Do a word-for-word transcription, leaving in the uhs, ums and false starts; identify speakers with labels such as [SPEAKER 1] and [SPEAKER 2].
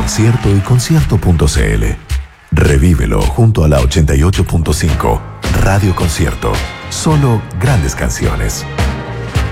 [SPEAKER 1] Concierto y concierto punto cl. Revívelo junto a la ochenta y ocho punto cinco. Radio Concierto. Solo grandes canciones.